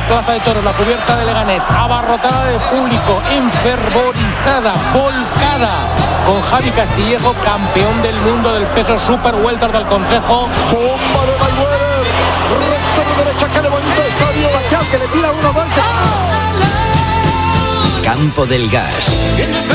Plaza de Toros, la cubierta de Leganés, abarrotada de público, enfervorizada, volcada, con Javi Castillejo, campeón del mundo del peso super welter del Consejo. Bomba de Mayweather, recto de derecha, que de bonito estadio, Bastián, que le tira uno, dos. Campo del Gas.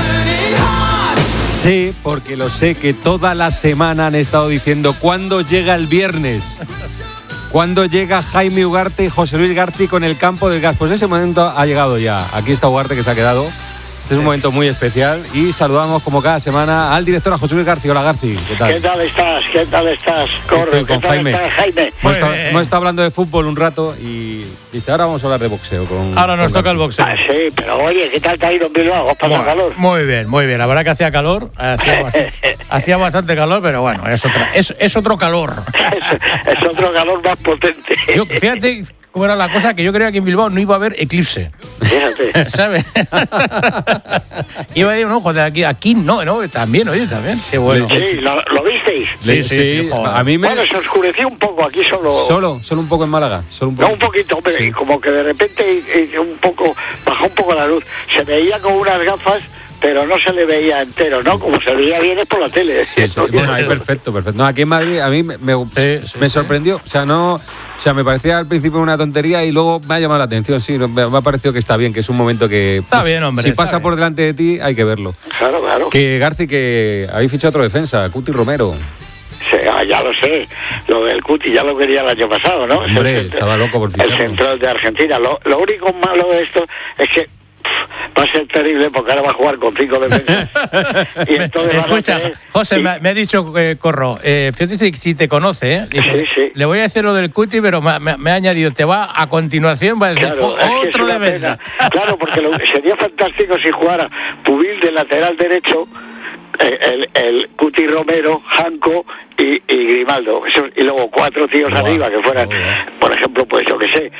Sí, porque lo sé, que toda la semana han estado diciendo ¿cuándo llega el viernes? ¿Cuándo llega Jaime Ugarte y José Luis Garci con el Campo del Gas? Pues ese momento ha llegado ya. Aquí está Ugarte, que se ha quedado. Este es un momento muy especial y saludamos como cada semana al director, a José Luis Garci. Hola, Garci, ¿qué tal? ¿Qué tal estás? ¿Qué tal estás? Estoy con Jaime. Jaime? Hemos estado hablando de fútbol un rato y dice, ahora vamos a hablar de boxeo. Ahora nos toca el boxeo. Sí, pero oye, ¿qué tal te ha ido en Bilbao? ¿Pasa calor? Muy bien. La verdad que hacía calor, hacía bastante calor, pero bueno, es otro calor. Es otro calor más potente. Fíjate cómo era la cosa, que yo creía que en Bilbao no iba a haber eclipse. Fíjate. ¿Sabes? Iba a decir, no, joder, aquí no, también. Sí, bueno. Sí, ¿lo visteis? Sí, a mí Bueno, se oscureció un poco aquí Solo un poco en Málaga. No, un poquito, hombre, sí. Como que de repente bajó un poco la luz. Se veía con unas gafas, pero no se le veía entero, ¿no? Como se veía bien es por la tele. Sí. Bueno, ahí perfecto. No, aquí en Madrid a mí me sorprendió. O sea, me parecía al principio una tontería y luego me ha llamado la atención. Sí, me ha parecido que está bien, que es un momento que... Está bien, hombre. Si pasa por delante de ti, hay que verlo. Claro. Que Garci, que habéis fichado otro defensa, Cuti Romero. Sí, ya lo sé. Lo del Cuti ya lo quería el año pasado, ¿no? Hombre, estaba loco por ficharlo. El central de Argentina. Lo único malo de esto es que va a ser terrible porque ahora va a jugar con 5 defensas. Y entonces escucha, José, me ha dicho Corro, fíjate si te conoce, dice, sí. Le voy a decir lo del Cuti, pero me ha añadido, te va a continuación, va a decir, claro, otro defensa. Claro, porque sería fantástico si jugara Pubil de lateral derecho, el Cuti Romero, Janco y Grimaldo, y luego 4 tíos arriba que fueran, por ejemplo, pues yo qué sé,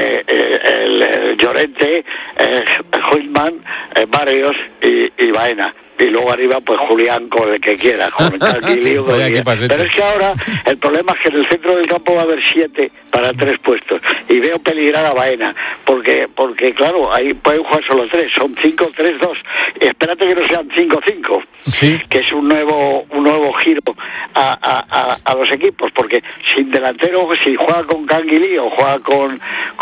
el Llorente, Huitman, Barrios y Baena. Y luego arriba, pues Julián con el que quiera, con Canguilío. Pero es que ahora el problema es que en el centro del campo va a haber 7 para 3 puestos. Y veo peligrar a Baena, porque claro, ahí pueden jugar solo 3, son 5-3-2. Y espérate que no sean 5-5, sí, que es un nuevo giro a los equipos, porque sin delantero, si juega con Canguilí o juega con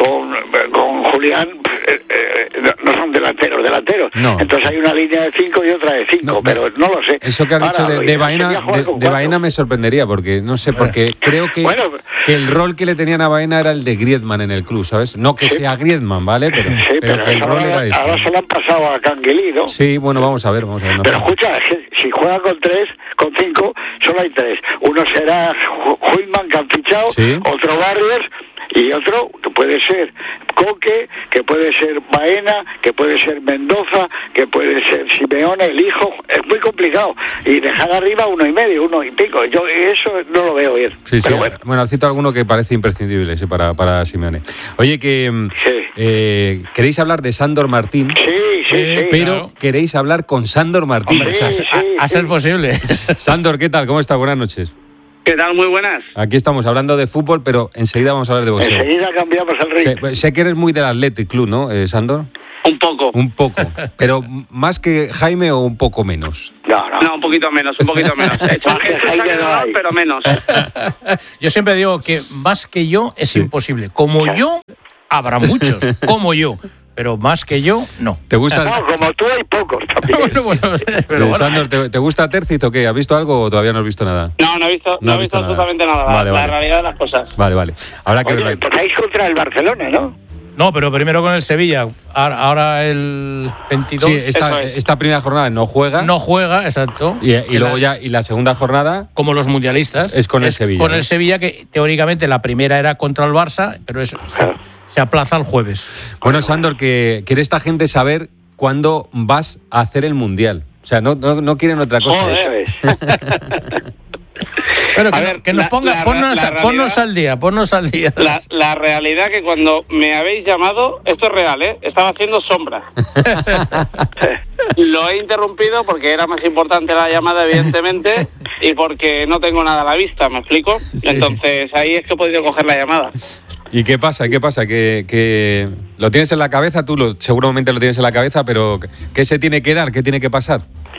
Julián, no son delanteros. No. Entonces hay una línea de 5 y otra de 5, pero no lo sé. Eso que has dicho de Baena me sorprendería, porque no sé, porque creo que el rol que le tenían a Baena era el de Griezmann en el club, ¿sabes? No que sea Griezmann, ¿vale? Pero que el rol era ese. Ahora se lo han pasado a Canguilí, ¿no? Sí, bueno, vamos a ver. Pero escucha, es que si juega con 5, solo hay 3. Uno será Huitman, que han fichado, ¿sí? Otro Barrios y otro que puede ser Coque, que puede ser Baena, que puede ser Mendoza, que puede ser Simeone, el hijo. Es muy complicado. Y dejar arriba 1,5, 1 y pico. Yo eso no lo veo bien. Sí. Bueno, cito alguno que parece imprescindible para Simeone. Oye, ¿queréis hablar de Sándor Martín? Sí. Pero claro, queréis hablar con Sándor Martín. Hombre, a ser posible. Sándor, ¿qué tal? ¿Cómo estás? Buenas noches. ¿Qué tal? Muy buenas. Aquí estamos hablando de fútbol, pero enseguida vamos a hablar de boxeo. Enseguida cambiamos el ritmo. Sé que eres muy del Athletic Club, ¿no, Sándor? Un poco. Un poco. Pero más que Jaime o un poco menos. No, un poquito menos. Pero menos. Yo siempre digo que más que yo es imposible. Como yo, habrá muchos. Como yo. Pero más que yo, no. ¿Te gusta? No, como tú hay pocos también. Bueno. Sándor, ¿te gusta Tercit o qué? ¿Has visto algo o todavía no has visto nada? No he visto absolutamente nada. Vale. La realidad de las cosas. Vale. Habrá que Oye, verla. empezáis contra el Barcelona, ¿no? No, pero primero con el Sevilla. Ahora el 22. Sí, esta primera jornada no juega. No juega, exacto. Y luego ya, y la segunda jornada, como los mundialistas, es con el Sevilla. Con el Sevilla, que teóricamente la primera era contra el Barça, pero eso se aplaza el jueves. Bueno, Sándor, que quiere esta gente saber cuándo vas a hacer el Mundial. O sea, no quieren otra cosa. Joder. Eso es. Pero que nos ponga, ponnos al día. La realidad que cuando me habéis llamado, esto es real, estaba haciendo sombra. Lo he interrumpido porque era más importante la llamada, evidentemente, y porque no tengo nada a la vista, ¿me explico? Sí. Entonces ahí es que he podido coger la llamada. ¿Y qué pasa? Que lo tienes en la cabeza, seguramente lo tienes en la cabeza, pero ¿qué se tiene que dar? ¿Qué tiene que pasar?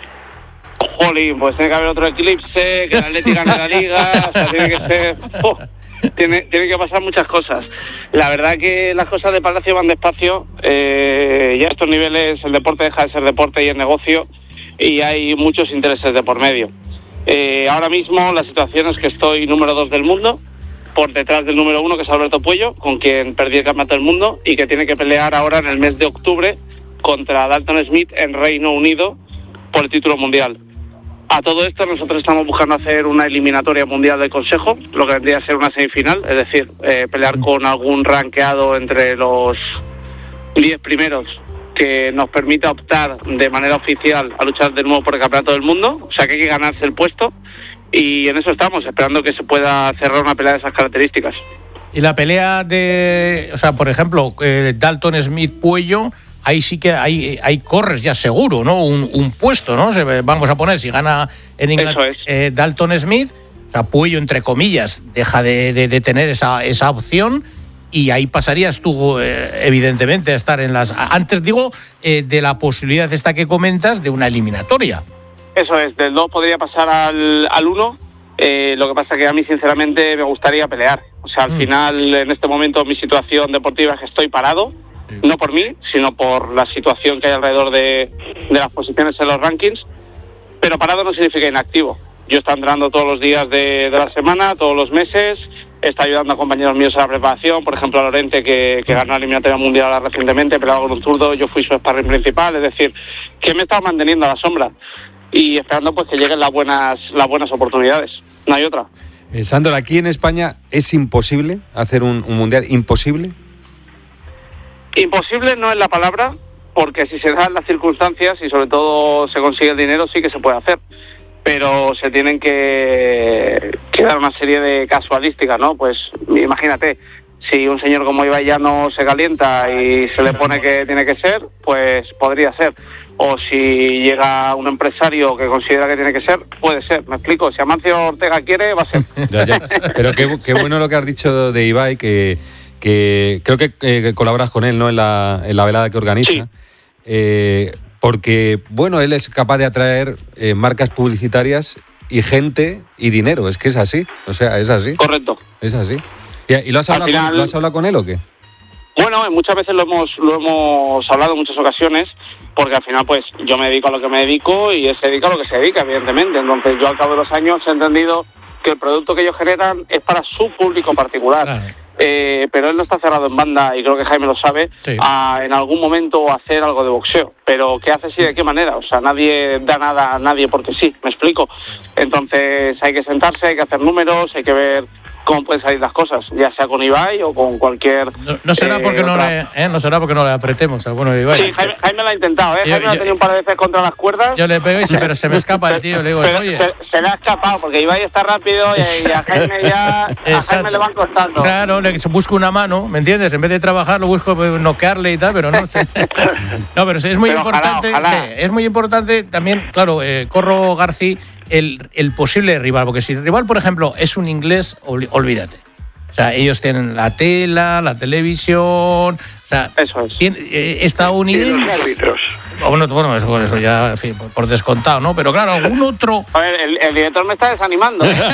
Jolín, pues tiene que haber otro eclipse, que el Atlético gane la Liga, o sea, tiene que ser... Tiene que pasar muchas cosas. La verdad que las cosas de Palacio van despacio. Ya a estos niveles el deporte deja de ser deporte y es negocio, y hay muchos intereses de por medio. Ahora mismo la situación es que estoy número 2 del mundo, por detrás del número 1, que es Alberto Puello, con quien perdí el campeonato del mundo y que tiene que pelear ahora en el mes de octubre contra Dalton Smith en Reino Unido por el título mundial. A todo esto nosotros estamos buscando hacer una eliminatoria mundial del Consejo, lo que vendría a ser una semifinal, es decir, pelear con algún rankeado entre los 10 primeros que nos permita optar de manera oficial a luchar de nuevo por el campeonato del mundo, o sea que hay que ganarse el puesto, y en eso estamos, esperando que se pueda cerrar una pelea de esas características. Y la pelea de, o sea, por ejemplo, Dalton Smith Puello, ahí sí que hay corres ya seguro, ¿no? Un puesto, ¿no? Vamos a poner, si gana en Inglaterra Dalton Smith, o sea, Puello, entre comillas, deja de tener esa opción, y ahí pasarías tú, evidentemente, a estar en las... Antes digo, de la posibilidad esta que comentas de una eliminatoria. Eso es, del 2 podría pasar al 1, lo que pasa que a mí, sinceramente, me gustaría pelear. O sea, al final, en este momento, mi situación deportiva es que estoy parado, no por mí, sino por la situación que hay alrededor de las posiciones en los rankings, pero parado no significa inactivo. Yo estoy entrenando todos los días de la semana, todos los meses, está ayudando a compañeros míos a la preparación, por ejemplo a Lorente, que ganó la eliminatoria mundial recientemente, peleaba con un zurdo, yo fui su sparring principal, es decir, que me he estado manteniendo a la sombra y esperando pues que lleguen las buenas oportunidades, no hay otra. Sandor, aquí en España es imposible hacer un mundial, ¿imposible? Imposible no es la palabra, porque si se dan las circunstancias y sobre todo se consigue el dinero, sí que se puede hacer. Pero se tienen que dar una serie de casualísticas, ¿no? Pues imagínate, si un señor como Ibai ya no se calienta y se le pone que tiene que ser, pues podría ser. O si llega un empresario que considera que tiene que ser, puede ser. ¿Me explico? Si Amancio Ortega quiere, va a ser. Ya. Pero qué bueno lo que has dicho de Ibai, que creo que colaboras con él, ¿no? En la velada que organiza. Sí. Porque, bueno, él es capaz de atraer marcas publicitarias y gente y dinero. Es que es así. O sea, es así. Correcto. Es así. ¿Y lo has hablado con él o qué? Bueno, muchas veces lo hemos hablado en muchas ocasiones, porque al final, pues, yo me dedico a lo que me dedico y él se dedica a lo que se dedica, evidentemente. Entonces, yo al cabo de los años he entendido que el producto que ellos generan es para su público particular. Claro. Pero él no está cerrado en banda, y creo que Jaime lo sabe, sí, a en algún momento hacer algo de boxeo. Pero ¿qué haces y de qué manera? O sea, nadie da nada a nadie porque sí, ¿me explico? Entonces hay que sentarse, hay que hacer números, hay que ver cómo pueden salir las cosas, ya sea con Ibai o con cualquier... No será porque no será porque no le apretemos al bueno de Ibai. Sí, Jaime lo ha intentado, Jaime lo ha tenido un par de veces contra las cuerdas. Yo le pego pero se me escapa el tío, le digo, oye... Se le ha escapado, porque Ibai está rápido y a Jaime a Jaime le van costando. Claro, le busco una mano, ¿me entiendes? En vez de trabajar lo busco noquearle y tal, pero no sé. No, pero sí, es muy importante, ojalá. Sí, es muy importante también, claro, Corro García, el posible rival, porque si el rival, por ejemplo, es un inglés, olvídate. O sea, ellos tienen la tela, la televisión, o sea, eso es. Estadounidenses. Y los árbitros. Bueno, eso ya, en fin, por descontado, ¿no? Pero claro, algún otro... A ver, el director me está desanimando, ¿eh?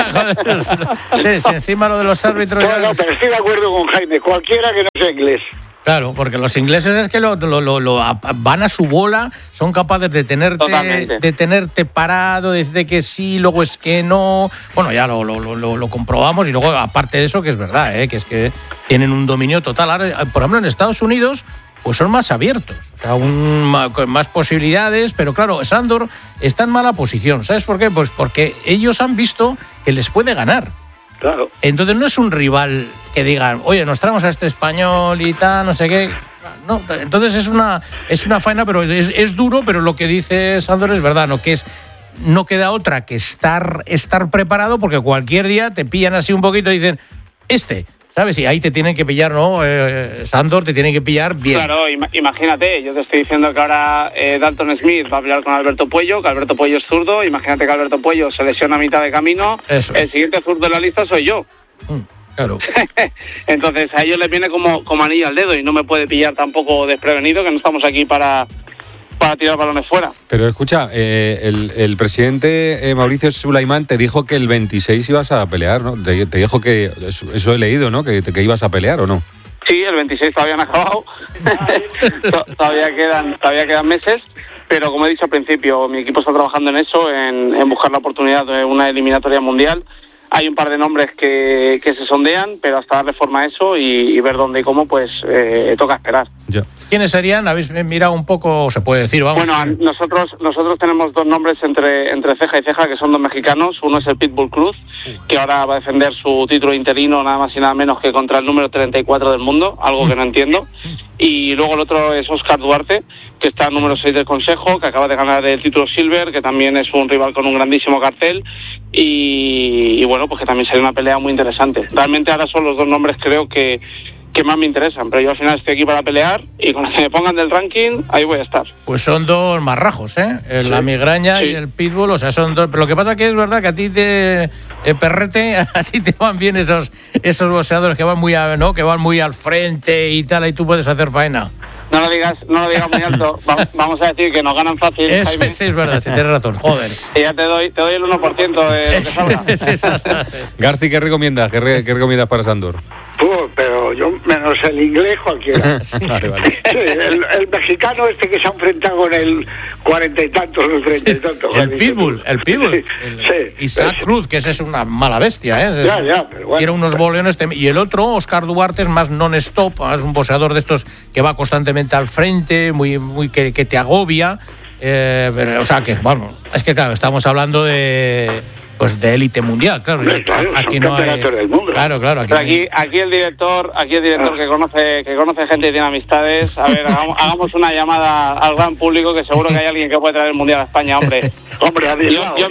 Sí, encima lo de los árbitros... No, pero estoy de acuerdo con Jaime, cualquiera que no sea inglés. Claro, porque los ingleses es que lo van a su bola, son capaces de tenerte parado, decirte que sí, luego es que no. Bueno, ya lo comprobamos, y luego, aparte de eso, que es verdad, que es que tienen un dominio total. Ahora, por ejemplo, en Estados Unidos, pues son más abiertos, o sea, con más posibilidades, pero claro, Sandor está en mala posición. ¿Sabes por qué? Pues porque ellos han visto que les puede ganar. Claro. Entonces no es un rival que digan, oye, nos traemos a este español y tal, no sé qué. No, entonces es una faena, pero es duro, pero lo que dice Sandor es verdad, no queda otra que estar preparado, porque cualquier día te pillan así un poquito y dicen, ¿sabes? Y ahí te tienen que pillar, ¿no? Sandor, te tienen que pillar bien. Claro, imagínate, yo te estoy diciendo que ahora Dalton Smith va a pelear con Alberto Puello, que Alberto Puello es zurdo. Imagínate que Alberto Puello se lesiona a mitad de camino. El siguiente zurdo en la lista soy yo. Claro. Entonces a ellos les viene como anillo al dedo y no me puede pillar tampoco desprevenido, que no estamos aquí para tirar balones fuera. Pero escucha, el presidente Mauricio Sulaimán te dijo que el 26 ibas a pelear, ¿no? Te dijo que, eso he leído, ¿no? Que ibas a pelear, ¿o no? Sí, el 26 todavía no ha acabado. todavía quedan meses. Pero como he dicho al principio, mi equipo está trabajando en eso, en buscar la oportunidad de una eliminatoria mundial. Hay un par de nombres que se sondean, pero hasta darle forma a eso y ver dónde y cómo, pues toca esperar. Ya. ¿Quiénes serían? ¿Habéis mirado un poco? Se puede decir, vamos. Bueno, nosotros tenemos dos nombres entre ceja y ceja, que son dos mexicanos. Uno es el Pitbull Cruz, que ahora va a defender su título interino nada más y nada menos que contra el número 34 del mundo, algo que no entiendo. Y luego el otro es Oscar Duarte, que está número 6 del Consejo, que acaba de ganar el título Silver, que también es un rival con un grandísimo cartel. Y bueno, pues que también sería una pelea muy interesante. Realmente ahora son los dos nombres, creo que más me interesan, pero yo al final estoy aquí para pelear y con los que me pongan del ranking, ahí voy a estar. Pues son dos marrajos, la migraña y el pitbull, o sea, son dos. Pero lo que pasa que es verdad que a ti Perrete, a ti te van bien esos boxeadores que van muy al frente y tal, y tú puedes hacer faena. No lo digas muy alto. Vamos a decir que nos ganan fácil, Jaime. Sí, es verdad, sí, tienes razón. Joder. Y ya te doy el 1% de lo que salga. Garci, ¿qué recomiendas? ¿Qué recomiendas para Sandor? Pero yo, menos el inglés, cualquiera. Vale. El mexicano que se ha enfrentado con el 40 y tantos, el 30 y tantos. El pitbull. Sí. Isaac Cruz, que ese es una mala bestia, Ya, pero bueno. Tiene unos boleones. Y el otro, Oscar Duarte, es más non-stop, es un boxeador de estos que va constantemente al frente, muy que te agobia. Pero, o sea, que, bueno, es que claro, estamos hablando de élite mundial, claro. Claro, aquí son no hay campeonatos del mundo. Claro. Aquí el director que conoce gente y tiene amistades. A ver, hagamos una llamada al gran público, que seguro que hay alguien que puede traer el mundial a España, hombre. Yo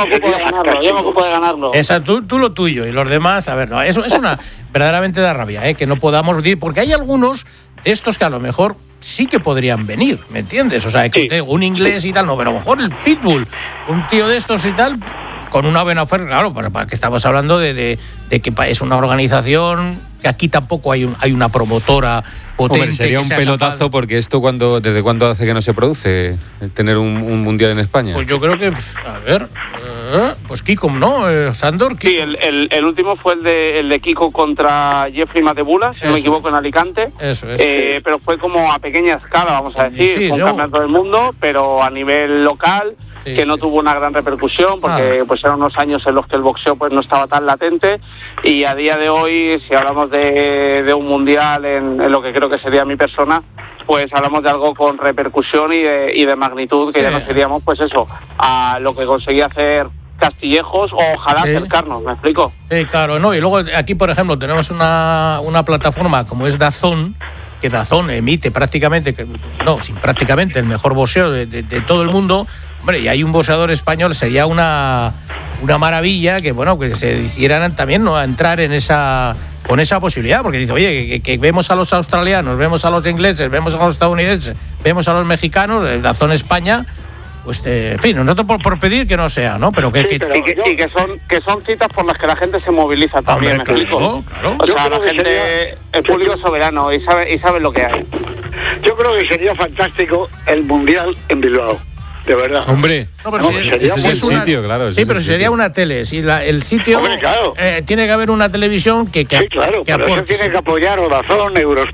me ocupo de ganarlo. Esa, tú lo tuyo y los demás, a ver, no, eso es una verdaderamente da rabia, que no podamos decir, porque hay algunos de estos que a lo mejor sí que podrían venir, ¿me entiendes? O sea, que un inglés y tal, no, pero a lo mejor el pitbull, un tío de estos y tal, con una buena oferta, claro, para que estamos hablando de que es una organización que aquí tampoco hay una promotora potente. Hombre, sería un pelotazo porque esto ¿desde cuándo hace que no se produce tener un mundial en España? Pues yo creo que, a ver, pues Kiko, ¿no? Sandor. Kiko. Sí, el último fue el de Kiko contra Jeffrey Matebula, si no me equivoco, en Alicante. Eso es. Pero fue como a pequeña escala, vamos a decir, sí, un campeonato del mundo, pero a nivel local, que no tuvo una gran repercusión, porque pues eran unos años en los que el boxeo pues no estaba tan latente, y a día de hoy, si hablamos de un mundial en lo que creo que sería mi persona, pues hablamos de algo con repercusión y de magnitud, que ya nos iríamos, pues eso, a lo que conseguía hacer Castillejos, o ojalá acercarnos, ¿me explico? Sí, claro, no, y luego aquí, por ejemplo, tenemos una plataforma como es DAZN, que DAZN emite prácticamente el mejor boxeo de todo el mundo. Hombre, y hay un boxeador español, sería una maravilla que, bueno, que se hicieran también, ¿no?, a entrar con esa posibilidad, porque dice, oye, que vemos a los australianos, vemos a los ingleses, vemos a los estadounidenses, vemos a los mexicanos, de DAZN España. Pues, en fin, nosotros por pedir que no sea, ¿no? Pero que son citas por las que la gente se moviliza también, ¿me explico? Claro. O sea, la gente, el público es soberano y sabe lo que hay. Yo creo que sería fantástico el mundial en Bilbao. De verdad. Hombre, no, pero ese es el sitio, claro. Sí, pero sería una tele. Si el sitio. Hombre, claro. Tiene que haber una televisión que sí, claro, pero aporte. eso tiene que apoyar o DAZN, Eurosport.